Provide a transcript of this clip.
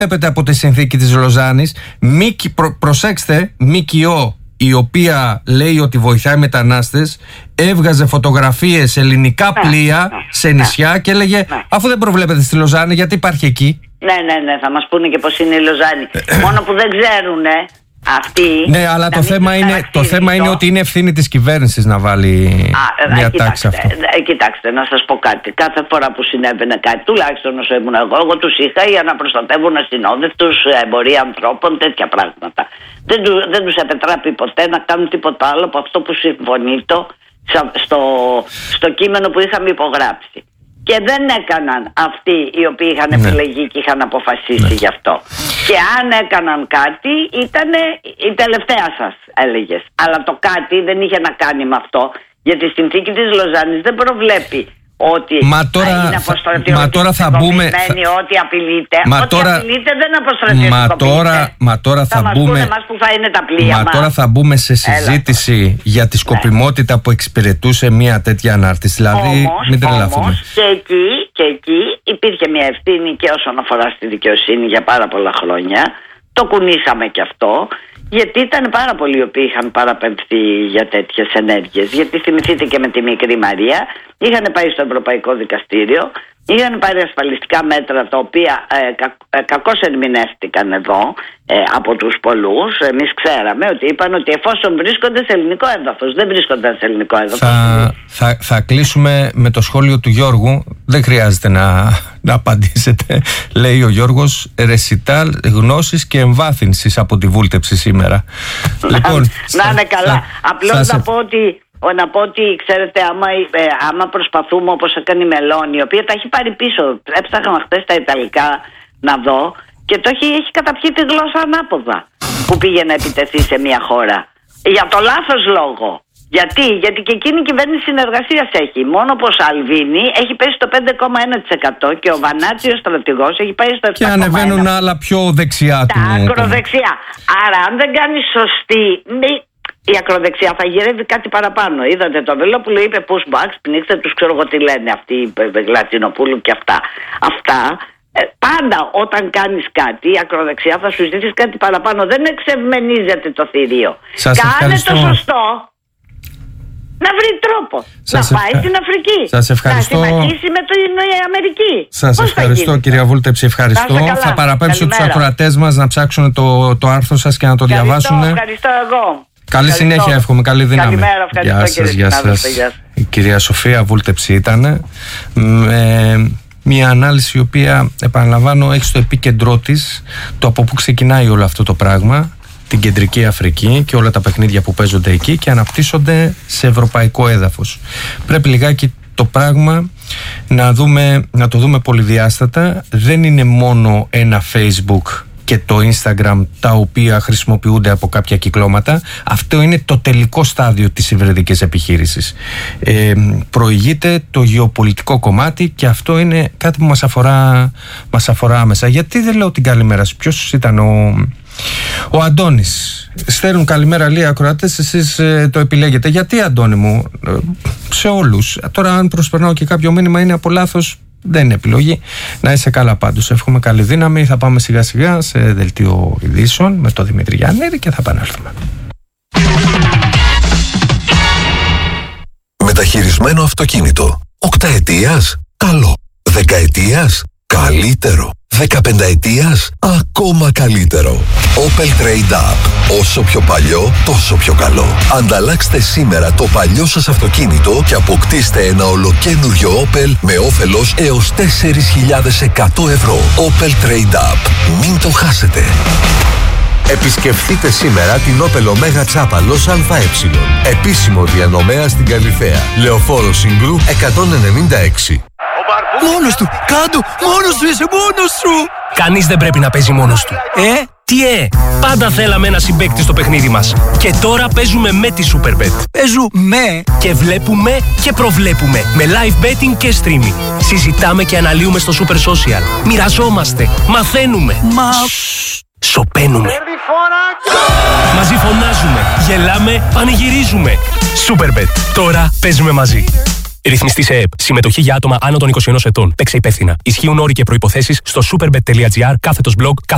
έπεται από τη συνθήκη της Λοζάνης. Προσέξτε, ΜΚΟ η οποία λέει ότι βοηθάει μετανάστες, έβγαζε φωτογραφίες ελληνικά πλοία σε νησιά και έλεγε αφού δεν προβλέπεται στη Λοζάνη, γιατί υπάρχει εκεί. Ναι, θα μας πούνε και πως είναι η Λοζάνη. Μόνο που δεν ξέρουν αυτοί. Ναι, αλλά το θέμα είναι ότι είναι ευθύνη της κυβέρνησης να βάλει μια τάξη αυτό. Κοιτάξτε, να σας πω κάτι. Κάθε φορά που συνέβαινε κάτι, τουλάχιστον όσο ήμουν εγώ τους είχα για να προστατεύουν ασυνόδευτους, εμπορία ανθρώπων, τέτοια πράγματα. Δεν τους επιτράπει ποτέ να κάνουν τίποτα άλλο από αυτό που συμφωνείτο στο κείμενο που είχαμε υπογράψει. Και δεν έκαναν αυτοί οι οποίοι είχαν επιλεγεί και είχαν αποφασίσει γι' αυτό. Και αν έκαναν κάτι, ήταν η τελευταία σας, έλεγες. Αλλά το κάτι δεν είχε να κάνει με αυτό, γιατί η συνθήκη της Λοζάνης δεν προβλέπει ότι είναι αποστρατιωτικοποιημένη, ότι απειλείται. Ό,τι απειλείται δεν αποστρατιωτικοποιείται. Μα τώρα θα μπούμε. Που θα είναι τα πλοία μας. Τώρα θα μπούμε σε συζήτηση για τη σκοπιμότητα που εξυπηρετούσε μια τέτοια ανάρτηση. Δηλαδή, μην τρελαθούμε. Και εκεί υπήρχε μια ευθύνη και όσον αφορά στη δικαιοσύνη για πάρα πολλά χρόνια. Το κουνήσαμε και αυτό. Γιατί ήταν πάρα πολλοί οι οποίοι είχαν παραπεμφθεί για τέτοιες ενέργειες. Γιατί θυμηθείτε και με τη μικρή Μαρία, είχαν πάει στο Ευρωπαϊκό Δικαστήριο, είχαν πάρει ασφαλιστικά μέτρα τα οποία κακώς ερμηνεύτηκαν εδώ από τους πολλούς. Εμείς ξέραμε ότι είπαν ότι εφόσον βρίσκονται σε ελληνικό έδαφος, δεν βρίσκονται σε ελληνικό έδαφος. Θα κλείσουμε με το σχόλιο του Γιώργου. Δεν χρειάζεται να απαντήσετε. Λέει ο Γιώργος, ρεσιτάλ γνώσης και εμβάθυνσης από τη βούλτεψη σήμερα. Λοιπόν, να είναι καλά. Απλώς να πω ότι ξέρετε, άμα προσπαθούμε όπως έκανε η Μελώνη, η οποία τα έχει πάρει πίσω. Έψαχνα χθες τα Ιταλικά να δω και το έχει καταπιεί τη γλώσσα ανάποδα που πήγε να επιτεθεί σε μια χώρα. Για το λάθος λόγο. Γιατί και εκείνη η κυβέρνηση συνεργασίας έχει. Μόνο πως ο Σαλβίνη έχει πέσει στο 5,1% και ο Βανάτσιο στρατηγός έχει πάει στο 7,1%. Και ανεβαίνουν άλλα πιο δεξιά του. Τα ακροδεξιά. Άρα αν δεν κάνει σωστή, η ακροδεξιά θα γυρεύει κάτι παραπάνω. Είδατε το Βελόπουλο είπε pushbacks, πνίξτε τους, ξέρω εγώ τι λένε αυτοί οι Λατινοπούλου και αυτά. Πάντα όταν κάνεις κάτι, η ακροδεξιά θα σου ζητήσει κάτι παραπάνω. Δεν εξευμενίζεται το θηρίο. Κάνε το σωστό. Να βρει τρόπο να πάει στην Αφρική. Σας ευχαριστώ. Να συμμαχίσει με την Αμερική. Σας ευχαριστώ κυρία Βούλτεψη, ευχαριστώ. Θα παραπέμψω τους ακροατές μας να ψάξουν το άρθρο σας και να το διαβάσουν. Ευχαριστώ εγώ. Καλή συνέχεια εύχομαι, καλή δύναμη. Καλημέρα, Γεια σας. Η κυρία Σοφία Βούλτεψη ήταν. Μια ανάλυση η οποία, επαναλαμβάνω, έχει στο επίκεντρό της το από πού ξεκινάει όλο αυτό το πράγμα, την Κεντρική Αφρική και όλα τα παιχνίδια που παίζονται εκεί και αναπτύσσονται σε ευρωπαϊκό έδαφος. Πρέπει λιγάκι το πράγμα να το δούμε πολυδιάστατα. Δεν είναι μόνο ένα Facebook και το Instagram τα οποία χρησιμοποιούνται από κάποια κυκλώματα. Αυτό είναι το τελικό στάδιο της υβριδικής επιχείρησης. Προηγείται το γεωπολιτικό κομμάτι και αυτό είναι κάτι που μας αφορά άμεσα. Γιατί δεν λέω την καλημέρα σου? Ποιος ήταν ο Αντώνης? Στέλνουν καλημέρα λίγοι ακροατές, εσείς το επιλέγετε. Γιατί, Αντώνη μου? Σε όλους. Τώρα αν προσπερνάω και κάποιο μήνυμα είναι από λάθος, δεν είναι επιλογή. Να είσαι καλά πάντως. Εύχομαι καλή δύναμη. Θα πάμε σιγά σιγά σε δελτίο ειδήσεων με τον Δημήτρη Γιάννηρη και θα επανέλθουμε. Μεταχειρισμένο αυτοκίνητο. 8 ετίας? Καλό. 10 ετίας? Καλύτερο. 15 ετίας? Ακόμα καλύτερο. Opel Trade Up. Όσο πιο παλιό, τόσο πιο καλό. Ανταλλάξτε σήμερα το παλιό σας αυτοκίνητο και αποκτήστε ένα ολοκαίνουργιο Opel με όφελος έως 4.100 ευρώ. Opel Trade Up. Μην το χάσετε. Επισκεφτείτε σήμερα την Opel Omega Τσάπαλος ΑΕ. Επίσημο διανομέα στην Καλιθέα. Λεωφόρο Συγκρού 196. Μόνος του! Κάντο! Μόνος του! Είσαι μόνος σου! Κανείς δεν πρέπει να παίζει μόνος του. Τι πάντα θέλαμε ένα συμπαίκτη στο παιχνίδι μας. Και τώρα παίζουμε με τη Superbet. Παίζουμε! Και βλέπουμε και προβλέπουμε. Με live betting και streaming. Συζητάμε και αναλύουμε στο Super Social. Μοιραζόμαστε. Μαθαίνουμε. Σοπαίνουμε. Μαζί φωνάζουμε. Γελάμε. Πανηγυρίζουμε. Superbet. Τώρα παίζουμε μαζί. Ρυθμιστή σε ΕΕΠ. Συμμετοχή για άτομα άνω των 21 ετών. Παίξε υπεύθυνα. Ισχύουν όροι και προϋποθέσεις στο superbet.gr/blog/.